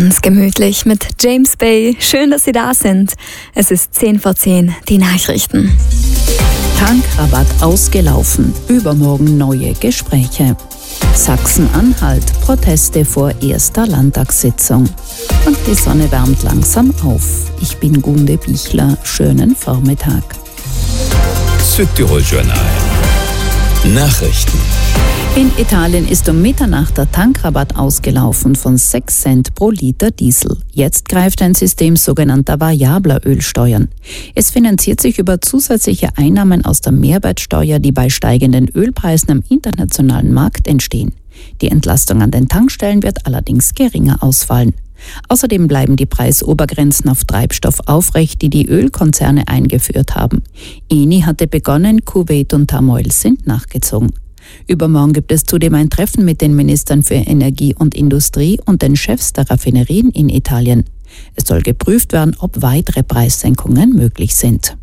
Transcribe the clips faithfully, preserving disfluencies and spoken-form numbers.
Ganz gemütlich mit James Bay. Schön, dass Sie da sind. Es ist zehn vor zehn, die Nachrichten. Tankrabatt ausgelaufen. Übermorgen neue Gespräche. Sachsen-Anhalt, Proteste vor erster Landtagssitzung. Und die Sonne wärmt langsam auf. Ich bin Gunde Bichler. Schönen Vormittag. Südtirol-Journal. Nachrichten. In Italien ist um Mitternacht der Tankrabatt ausgelaufen von sechs Cent pro Liter Diesel. Jetzt greift ein System sogenannter variabler Ölsteuern. Es finanziert sich über zusätzliche Einnahmen aus der Mehrwertsteuer, die bei steigenden Ölpreisen am internationalen Markt entstehen. Die Entlastung an den Tankstellen wird allerdings geringer ausfallen. Außerdem bleiben die Preisobergrenzen auf Treibstoff aufrecht, die die Ölkonzerne eingeführt haben. Eni hatte begonnen, Kuwait und Tamoil sind nachgezogen. Übermorgen gibt es zudem ein Treffen mit den Ministern für Energie und Industrie und den Chefs der Raffinerien in Italien. Es soll geprüft werden, ob weitere Preissenkungen möglich sind.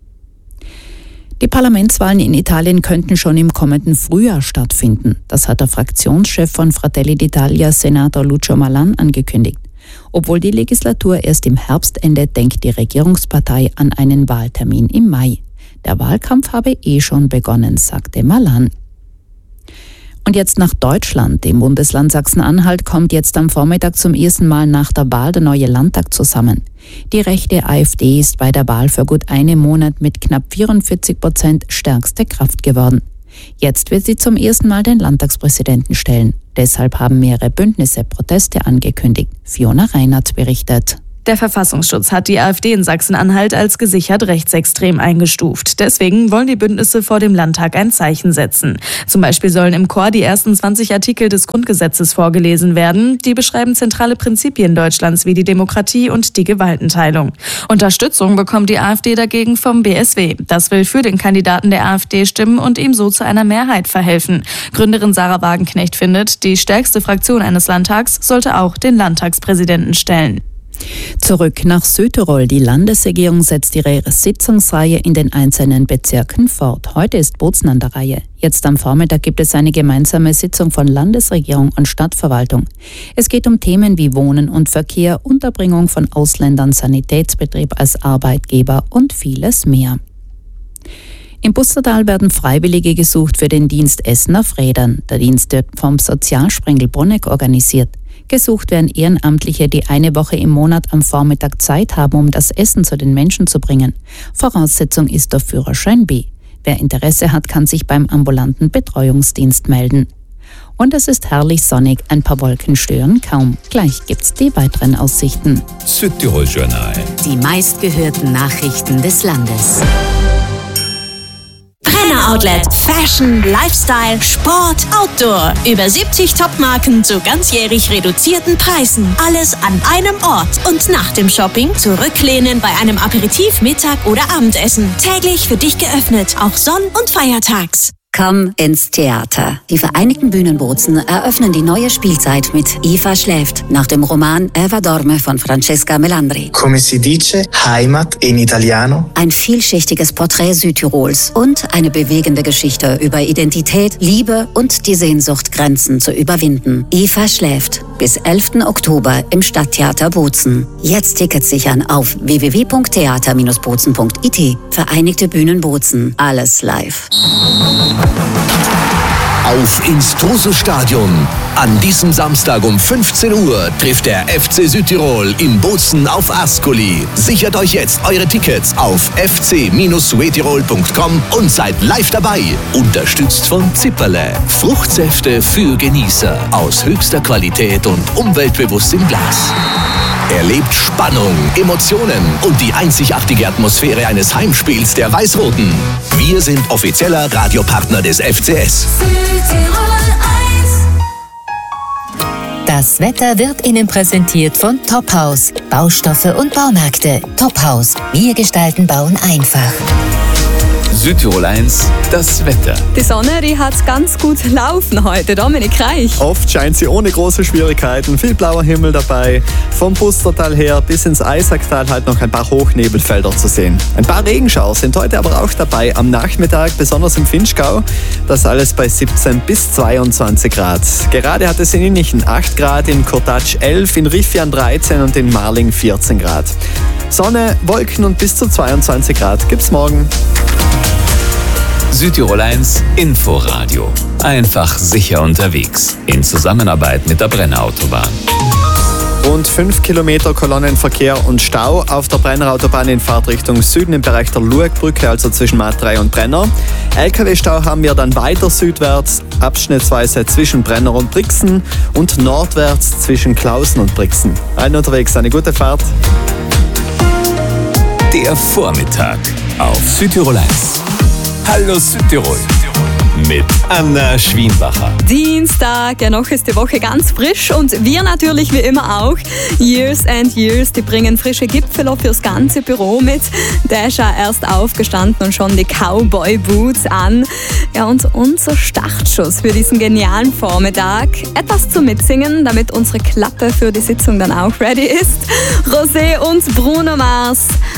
Die Parlamentswahlen in Italien könnten schon im kommenden Frühjahr stattfinden. Das hat der Fraktionschef von Fratelli d'Italia, Senator Lucio Malan, angekündigt. Obwohl die Legislatur erst im Herbst endet, denkt die Regierungspartei an einen Wahltermin im Mai. Der Wahlkampf habe eh schon begonnen, sagte Malan. Und jetzt nach Deutschland. Im Bundesland Sachsen-Anhalt kommt jetzt am Vormittag zum ersten Mal nach der Wahl der neue Landtag zusammen. Die rechte AfD ist bei der Wahl für gut einen Monat mit knapp vierundvierzig Prozent stärkste Kraft geworden. Jetzt wird sie zum ersten Mal den Landtagspräsidenten stellen. Deshalb haben mehrere Bündnisse Proteste angekündigt. Fiona Reinhardt berichtet. Der Verfassungsschutz hat die AfD in Sachsen-Anhalt als gesichert rechtsextrem eingestuft. Deswegen wollen die Bündnisse vor dem Landtag ein Zeichen setzen. Zum Beispiel sollen im Chor die ersten zwanzig Artikel des Grundgesetzes vorgelesen werden. Die beschreiben zentrale Prinzipien Deutschlands wie die Demokratie und die Gewaltenteilung. Unterstützung bekommt die AfD dagegen vom B S W. Das will für den Kandidaten der AfD stimmen und ihm so zu einer Mehrheit verhelfen. Gründerin Sarah Wagenknecht findet, die stärkste Fraktion eines Landtags sollte auch den Landtagspräsidenten stellen. Zurück nach Südtirol. Die Landesregierung setzt ihre Sitzungsreihe in den einzelnen Bezirken fort. Heute ist Bozen an der Reihe. Jetzt am Vormittag gibt es eine gemeinsame Sitzung von Landesregierung und Stadtverwaltung. Es geht um Themen wie Wohnen und Verkehr, Unterbringung von Ausländern, Sanitätsbetrieb als Arbeitgeber und vieles mehr. Im Pustertal werden Freiwillige gesucht für den Dienst Essen auf Rädern. Der Dienst wird vom Sozialsprengel Bonneck organisiert. Gesucht werden Ehrenamtliche, die eine Woche im Monat am Vormittag Zeit haben, um das Essen zu den Menschen zu bringen. Voraussetzung ist der Führerschein B. Wer Interesse hat, kann sich beim ambulanten Betreuungsdienst melden. Und es ist herrlich sonnig, ein paar Wolken stören kaum. Gleich gibt's die weiteren Aussichten. Südtirol-Journal. Die meistgehörten Nachrichten des Landes. Outlet. Fashion, Lifestyle, Sport, Outdoor. Über siebzig Top-Marken zu ganzjährig reduzierten Preisen. Alles an einem Ort. Und nach dem Shopping zurücklehnen bei einem Aperitif, Mittag oder Abendessen. Täglich für dich geöffnet, auch sonn- und feiertags. Komm ins Theater. Die Vereinigten Bühnen Bozen eröffnen die neue Spielzeit mit Eva schläft, nach dem Roman Eva dorme von Francesca Melandri. Come si dice, Heimat in Italiano. Ein vielschichtiges Porträt Südtirols und eine bewegende Geschichte über Identität, Liebe und die Sehnsucht, Grenzen zu überwinden. Eva schläft. Bis elften Oktober im Stadttheater Bozen. Jetzt Tickets sichern auf w w w punkt theater Bindestrich bozen punkt i t. Vereinigte Bühnen Bozen. Alles live. Auf ins Trose-Stadion. An diesem Samstag um fünfzehn Uhr trifft der F C Südtirol in Bozen auf Ascoli. Sichert euch jetzt eure Tickets auf f c Bindestrich suetirol punkt com und seid live dabei. Unterstützt von Zipperle. Fruchtsäfte für Genießer. Aus höchster Qualität und umweltbewusst im Glas. Erlebt Spannung, Emotionen und die einzigartige Atmosphäre eines Heimspiels der Weiß-Roten. Wir sind offizieller Radiopartner des F C S. Das Wetter wird Ihnen präsentiert von Tophaus. Baustoffe und Baumärkte. Tophaus. Wir gestalten Bauen einfach. Südtirol eins, das Wetter. Die Sonne, die hat ganz gut laufen heute, Dominik Reich. Oft scheint sie ohne große Schwierigkeiten, viel blauer Himmel dabei. Vom Pustertal her bis ins Eisacktal halt noch ein paar Hochnebelfelder zu sehen. Ein paar Regenschauer sind heute aber auch dabei am Nachmittag, besonders im Vinschgau. Das alles bei siebzehn bis zweiundzwanzig Grad. Gerade hat es in Innichen acht Grad, in Kurtatsch elf, in Riffian dreizehn und in Marling vierzehn Grad. Sonne, Wolken und bis zu zweiundzwanzig Grad gibt's morgen. Südtirol eins Inforadio. Einfach sicher unterwegs. In Zusammenarbeit mit der Brennerautobahn. Rund fünf Kilometer Kolonnenverkehr und Stau auf der Brennerautobahn in Fahrtrichtung Süden im Bereich der Luegbrücke, also zwischen Mat drei und Brenner. L K W-Stau haben wir dann weiter südwärts, abschnittsweise zwischen Brenner und Brixen und nordwärts zwischen Klausen und Brixen. Allen unterwegs eine gute Fahrt. Der Vormittag auf Südtirol eins. Hallo Südtirol mit Anna Schwienbacher. Dienstag, ja noch ist die Woche ganz frisch und wir natürlich wie immer auch. Years and Years, die bringen frische Gipfeler fürs ganze Büro mit. Der ist ja erst aufgestanden und schon die Cowboy Boots an. Ja, und unser Startschuss für diesen genialen Vormittag. Etwas zum Mitsingen, damit unsere Klappe für die Sitzung dann auch ready ist. Rosé und Bruno Mars.